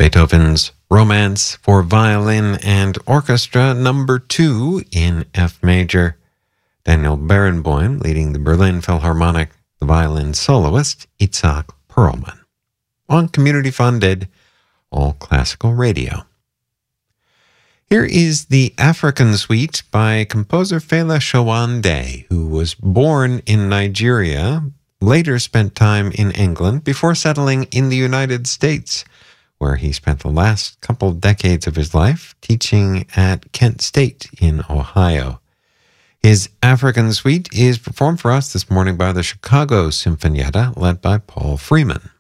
Beethoven's Romance for Violin and Orchestra Number 2 in F major. Daniel Barenboim leading the Berlin Philharmonic, the violin soloist Itzhak Perlman. On community-funded, all classical radio. Here is the African Suite by composer Fela Shawande, who was born in Nigeria, later spent time in England before settling in the United States, where he spent the last couple decades of his life teaching at Kent State in Ohio. His African Suite is performed for us this morning by the Chicago Sinfonietta, led by Paul Freeman.